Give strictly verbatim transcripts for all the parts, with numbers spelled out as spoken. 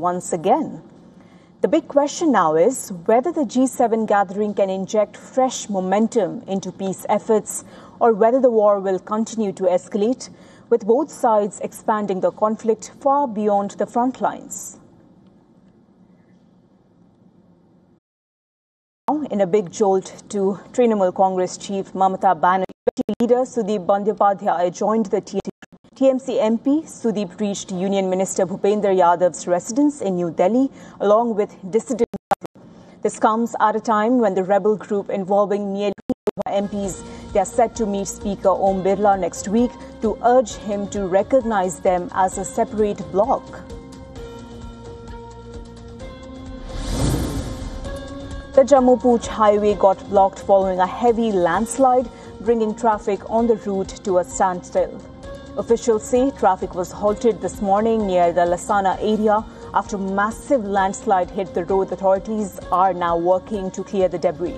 once again. The big question now is whether the G seven gathering can inject fresh momentum into peace efforts or whether the war will continue to escalate, with both sides expanding the conflict far beyond the front lines. Now, in a big jolt to Trinamool Congress chief Mamata Banerjee, leader Sudeep Bandyopadhyay joined the T M C M P Sudeep reached Union Minister Bhupender Yadav's residence in New Delhi along with dissident. This comes at a time when the rebel group involving nearly M Ps they are set to meet Speaker Om Birla next week to urge him to recognize them as a separate bloc. The Jammu-Poonch highway got blocked following a heavy landslide, bringing traffic on the route to a standstill. Officials say traffic was halted this morning near the Lasana area after massive landslide hit the road. Authorities are now working to clear the debris.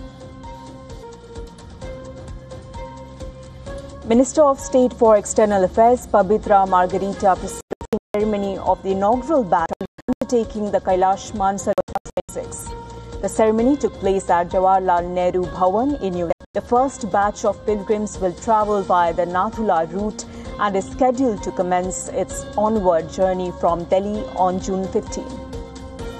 Minister of State for External Affairs Pabitra Margarita presided the ceremony of the inaugural batch undertaking the Kailash Mansarovar twenty-six. The ceremony took place at Jawaharlal Nehru Bhavan in New Delhi. The first batch of pilgrims will travel via the Nathula route and is scheduled to commence its onward journey from Delhi on June fifteenth.